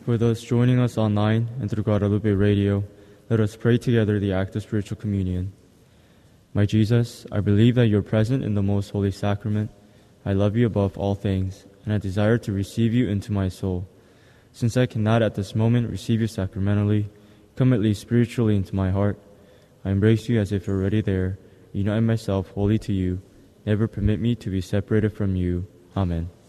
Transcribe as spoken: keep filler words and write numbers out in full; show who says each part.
Speaker 1: For those joining us online and through Guadalupe Radio, let us pray together the act of spiritual communion. My Jesus, I believe that you are present in the most holy sacrament. I love you above all things, and I desire to receive you into my soul. Since I cannot at this moment receive you sacramentally, come at least spiritually into my heart. I embrace you as if already there, unite myself wholly to you. Never permit me to be separated from you. Amen.